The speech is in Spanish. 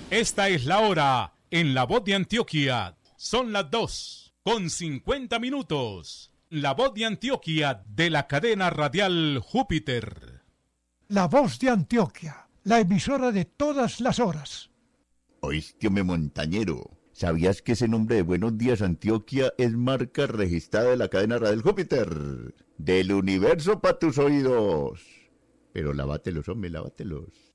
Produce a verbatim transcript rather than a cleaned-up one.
Esta es la hora en La Voz de Antioquia. Son las dos con cincuenta minutos. La Voz de Antioquia de la cadena radial Júpiter. La Voz de Antioquia, la emisora de todas las horas. Oíste, hombre montañero, ¿sabías que ese nombre de Buenos Días Antioquia es marca registrada de la cadena radial Júpiter? Del universo para tus oídos. Pero lávatelos, hombre, lávatelos.